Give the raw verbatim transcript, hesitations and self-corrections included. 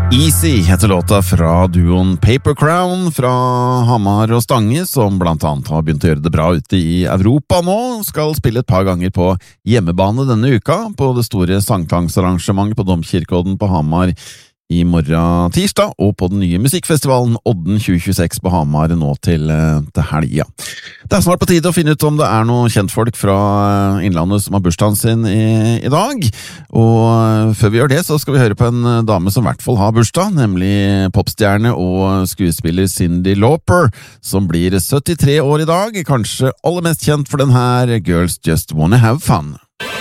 Easy heter låta fra duoen Paper Crown fra Hamar og Stange, som blant annet har begynt å gjøre det bra ute i Europa nå. Skal spille et par ganger på hjemmebane denne uka, på det store sangtangsarrangementet på Domkirkeodden på Hamar i morgen tirsdag, og på den nye musikkfestivalen Odden tjue tjueseks på Hamar nå til, til helga. Det er snart på tide å finne ut om det er noen kjentfolk fra Innlandet som har bursdagen sin i, i dag, og før vi gjør det så skal vi høre på en dame som i hvert fall har bursdag, nemlig popstjerne og skuespiller Cyndi Lauper, som blir syttitre år i dag, kanskje aller mest kjent for den her Girls Just Wanna Have Fun.